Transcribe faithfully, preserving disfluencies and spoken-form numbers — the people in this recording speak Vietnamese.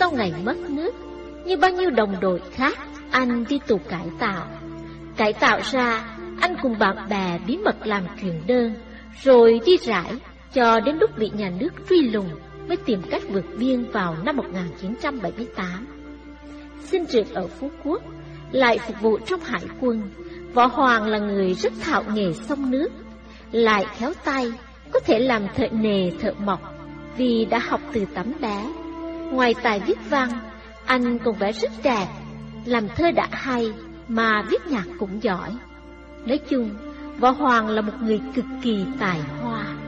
sau ngày mất nước, như bao nhiêu đồng đội khác, anh đi tù cải tạo. Cải tạo ra, anh cùng bạn bè bí mật làm truyền đơn, rồi đi rải, cho đến lúc bị nhà nước truy lùng mới tìm cách vượt biên vào năm một nghìn chín trăm bảy mươi tám. Sinh trưởng ở Phú Quốc, lại phục vụ trong hải quân, Võ Hoàng là người rất thạo nghề xông nước, lại khéo tay, có thể làm thợ nề thợ mộc vì đã học từ tấm bé. Ngoài tài viết văn, anh còn vẽ rất đẹp, làm thơ đã hay mà viết nhạc cũng giỏi. Nói chung, Võ Hoàng là một người cực kỳ tài hoa.